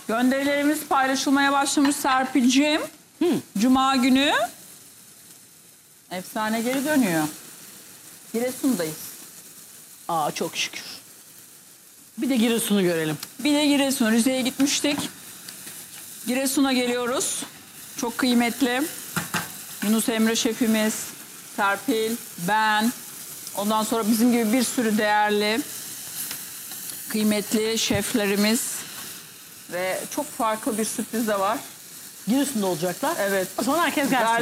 Gönderilerimiz paylaşılmaya başlamış Serpil'ciğim. Cuma günü efsane geri dönüyor. Giresun'dayız. Aa çok şükür. Bir de Giresun'u görelim. Bir de Giresun. Rize'ye gitmiştik. Giresun'a geliyoruz. Çok kıymetli. Yunus Emre şefimiz, Serpil, ben. Ondan sonra bizim gibi bir sürü değerli, kıymetli şeflerimiz. Ve çok farklı bir sürpriz de var. Giresun'da olacaklar. Evet. O zaman herkes gelsin.